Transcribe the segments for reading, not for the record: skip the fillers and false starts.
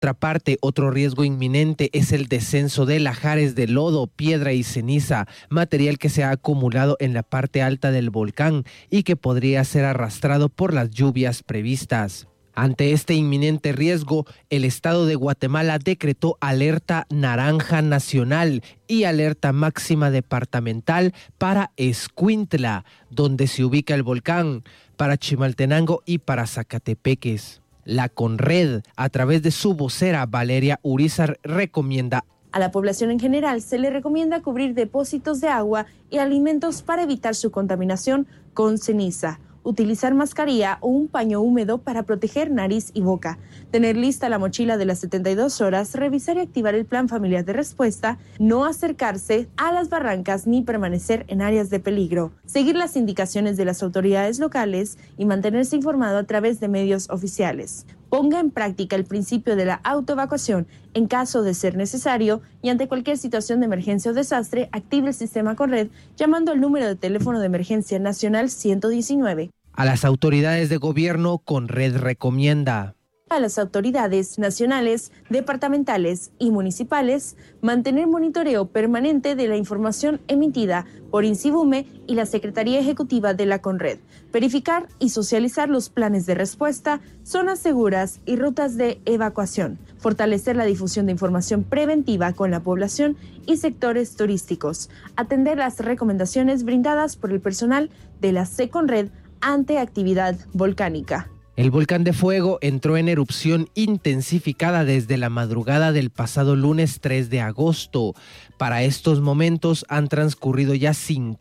otra parte, otro riesgo inminente es el descenso de lajares de lodo, piedra y ceniza, material que se ha acumulado en la parte alta del volcán y que podría ser arrastrado por las lluvias previstas. Ante este inminente riesgo, el Estado de Guatemala decretó alerta naranja nacional y alerta máxima departamental para Escuintla, donde se ubica el volcán, para Chimaltenango y para Zacatepeques. La CONRED, a través de su vocera Valeria Urizar, recomienda a la población en general se le recomienda cubrir depósitos de agua y alimentos para evitar su contaminación con ceniza. Utilizar mascarilla o un paño húmedo para proteger nariz y boca, tener lista la mochila de las 72 horas, revisar y activar el plan familiar de respuesta, no acercarse a las barrancas ni permanecer en áreas de peligro, seguir las indicaciones de las autoridades locales y mantenerse informado a través de medios oficiales. Ponga en práctica el principio de la autoevacuación en caso de ser necesario y ante cualquier situación de emergencia o desastre, active el sistema CONRED llamando al número de teléfono de emergencia nacional 119. A las autoridades de gobierno, CONRED recomienda a las autoridades nacionales, departamentales y municipales mantener monitoreo permanente de la información emitida por INSIBUME y la Secretaría Ejecutiva de la CONRED, verificar y socializar los planes de respuesta, zonas seguras y rutas de evacuación, fortalecer la difusión de información preventiva con la población y sectores turísticos, atender las recomendaciones brindadas por el personal de la CONRED ante actividad volcánica. El volcán de fuego entró en erupción intensificada desde la madrugada del pasado lunes 3 de agosto. Para estos momentos han transcurrido ya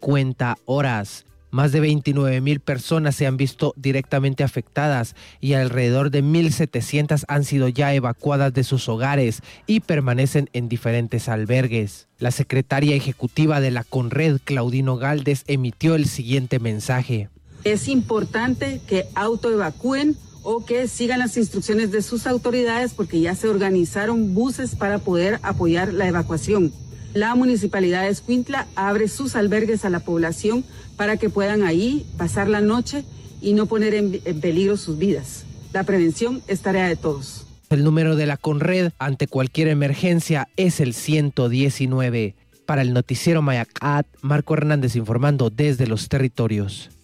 50 horas. Más de 29,000 personas se han visto directamente afectadas y alrededor de 1,700 han sido ya evacuadas de sus hogares y permanecen en diferentes albergues. La secretaria ejecutiva de la CONRED, Claudino Galdes, emitió el siguiente mensaje. Es importante que autoevacúen o que sigan las instrucciones de sus autoridades porque ya se organizaron buses para poder apoyar la evacuación. La Municipalidad de Escuintla abre sus albergues a la población para que puedan ahí pasar la noche y no poner en peligro sus vidas. La prevención es tarea de todos. El número de la CONRED ante cualquier emergencia es el 119. Para el noticiero Mayacat, Marco Hernández informando desde los territorios.